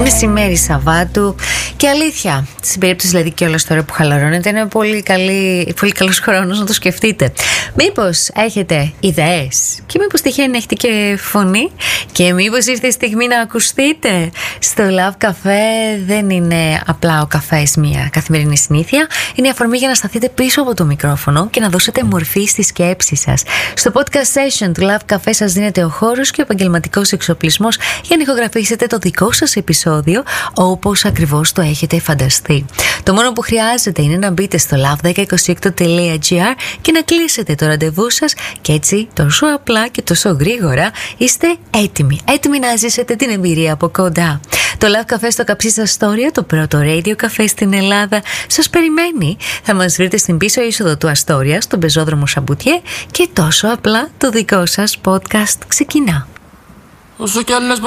Μεσημέρι Σαββάτου. Και αλήθεια, στην περίπτωση δηλαδή κιόλας τώρα που χαλαρώνετε, είναι πολύ καλός χρόνος να το σκεφτείτε. Μήπως έχετε ιδέες και μήπως τυχαίνει να έχετε και φωνή και μήπως ήρθε η στιγμή να ακουστείτε. Στο Love Café δεν είναι απλά ο καφές μια καθημερινή συνήθεια. Είναι αφορμή για να σταθείτε πίσω από το μικρόφωνο και να δώσετε μορφή στη σκέψη σας. Στο podcast session του Love Café σας δίνεται ο χώρος και ο επαγγελματικός εξοπλισμός για να ηχογραφήσετε το δικό σας επεισόδιο όπως ακριβώς το έχετε φανταστεί. Το μόνο που χρειάζεται είναι να μπείτε στο love1028.gr και να κλείσετε το ραντεβού σας και έτσι τόσο απλά και τόσο γρήγορα είστε έτοιμοι να ζήσετε την εμπειρία από κοντά. Το Love Café στο Καψί Αστόρια, το πρώτο radio καφέ στην Ελλάδα, σας περιμένει. Θα μας βρείτε στην πίσω είσοδο του Αστόρια, στον πεζόδρομο Σαμπουτιέ και τόσο απλά το δικό σας podcast ξεκινά. Όσο κι άλλες